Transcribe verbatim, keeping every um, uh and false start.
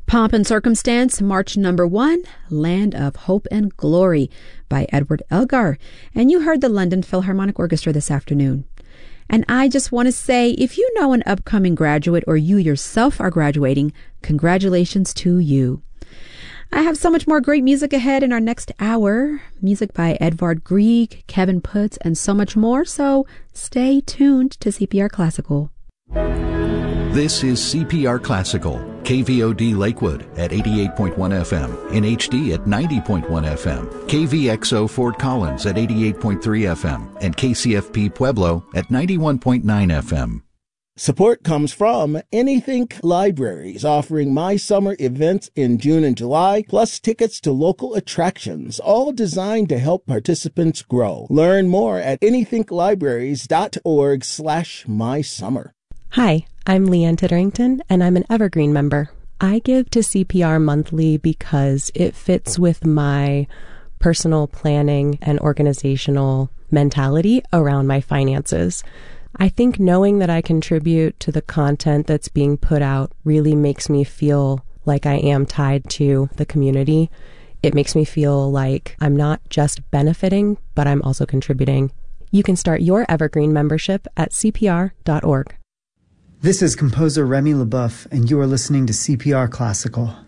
Pomp and Circumstance, March number one, Land of Hope and Glory by Edward Elgar. And you heard the London Philharmonic Orchestra this afternoon. And I just want to say, if you know an upcoming graduate or you yourself are graduating, congratulations to you. I have so much more great music ahead in our next hour. Music by Edvard Grieg, Kevin Puts, and so much more. So stay tuned to C P R Classical. This is C P R Classical, K V O D Lakewood at eighty-eight point one F M, in H D at ninety point one F M, K V X O Fort Collins at eighty-eight point three F M, and K C F P Pueblo at ninety-one point nine F M. Support comes from Anythink Libraries, offering My Summer events in June and July, plus tickets to local attractions, all designed to help participants grow. Learn more at anythinklibraries.org slash my summer. Hi, I'm Leanne Titterington, and I'm an Evergreen member. I give to C P R monthly because it fits with my personal planning and organizational mentality around my finances. I think knowing that I contribute to the content that's being put out really makes me feel like I am tied to the community. It makes me feel like I'm not just benefiting, but I'm also contributing. You can start your Evergreen membership at C P R dot org. This is composer Remy LeBoeuf, and you are listening to C P R Classical.